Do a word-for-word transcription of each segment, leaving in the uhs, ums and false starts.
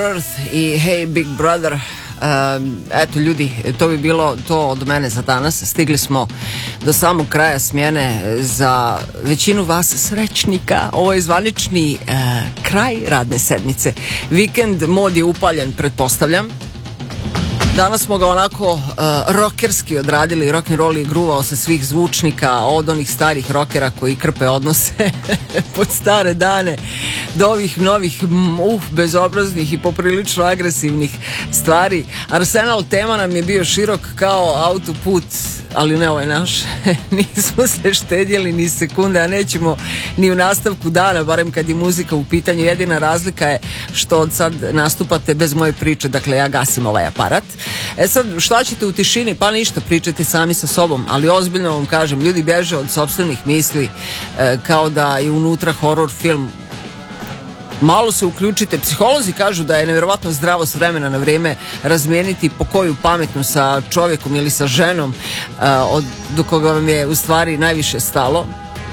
Earth i Hey Big Brother. Um, eto ljudi, to bi bilo to od mene za danas. Stigli smo do samog kraja smjene. Za većinu vas srećnika ovo je zvanični uh, kraj radne sedmice. Vikend mod je upaljen, pretpostavljam. Danas smo ga onako uh, rockerski odradili, rock'n'roll je gruvao sa svih zvučnika, od onih starih rockera koji krpe odnose pod stare dane do ovih novih uf, bezobraznih i poprilično agresivnih stvari. Arsenal tema nam je bio širok kao autoput, ali ne ovaj naš. Nismo se štedjeli ni sekunde, a nećemo ni u nastavku dana, barem kad je muzika u pitanju. Jedina razlika je što od sad nastupate bez moje priče, dakle ja gasim ovaj aparat. E sad, šta ćete u tišini? Pa ništa, pričajte sami sa sobom, ali ozbiljno vam kažem, ljudi bježe od sopstvenih misli e, kao da je unutra horor film. Malo se uključite. Psiholozi kažu da je nevjerovatno zdravo s vremena na vrijeme razmijeniti pokoju pametnu sa čovjekom ili sa ženom uh, od, do koga vam je u stvari najviše stalo.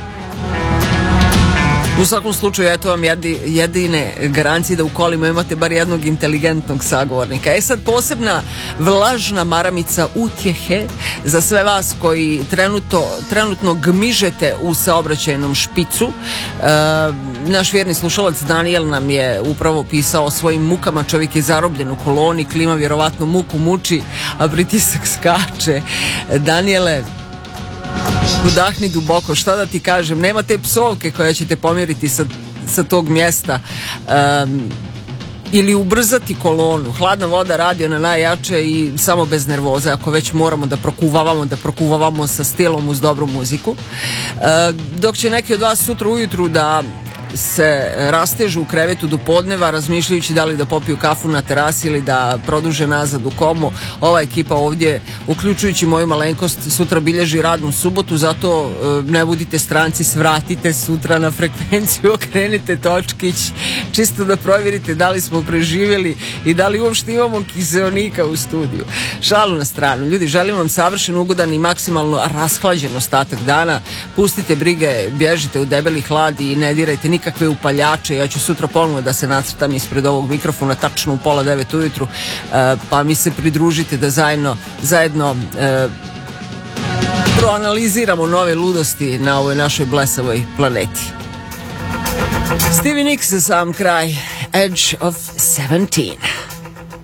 U svakom slučaju, eto vam jedi, jedine garancije da u kolima imate bar jednog inteligentnog sagovornika. E sad, posebna vlažna maramica utjehe za sve vas koji trenutno, trenutno gmižete u saobraćajnom špicu. E, naš vjerni slušalac Daniel nam je upravo pisao o svojim mukama. Čovjek je zarobljen u koloni, klima vjerovatno muku muči, a pritisak skače. Daniele, udahni duboko, šta da ti kažem, nema te psovke koje ćete pomjeriti sa, sa tog mjesta um, ili ubrzati kolonu. Hladna voda radi na najjače i samo bez nervoze, ako već moramo da prokuvavamo, da prokuvavamo sa stilom uz dobru muziku. Uh, dok će neki od vas sutra ujutru da se rastežu u krevetu do podneva razmišljajući da li da popiju kafu na terasi ili da produže nazad u komu, ova ekipa ovdje, uključujući moju malenkost, sutra bilježi radnu subotu, zato e, ne budite stranci, svratite sutra na frekvenciju, okrenite točkić, čisto da provjerite da li smo preživjeli i da li uopšte imamo kiseonika u studiju. Šalu na stranu, ljudi, želim vam savršen, ugodan i maksimalno rashlađen ostatak dana. Pustite brige, bježite u debeli hlad i ne dirajte nikakve upaljače. Ja ću sutra ponovno da se nacrtam ispred ovog mikrofona tačno u pola devet ujutru, e, pa mi se pridružite da zajedno, zajedno e, proanaliziramo nove ludosti na ovoj našoj blesavoj planeti. Stevie Nicks za sam kraj, Edge of seventeen.